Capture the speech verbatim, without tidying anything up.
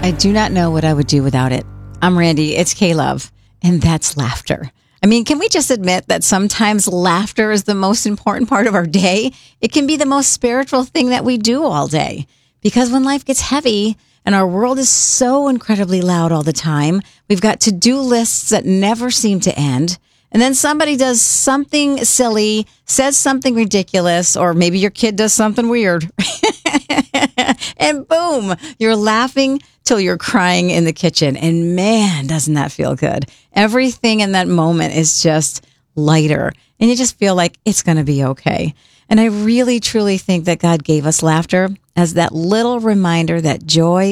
I do not know what I would do without it. I'm Randy. It's K-Love. And that's laughter. I mean, can we just admit that sometimes laughter is the most important part of our day? It can be the most spiritual thing that we do all day. Because when life gets heavy and our world is so incredibly loud all the time, we've got to-do lists that never seem to end. And then somebody does something silly, says something ridiculous, or maybe your kid does something weird. And boom, you're laughing till you're crying in the kitchen. And man, doesn't that feel good. Everything in that moment is just lighter. And you just feel like it's going to be okay. And I really, truly think that God gave us laughter as that little reminder that joy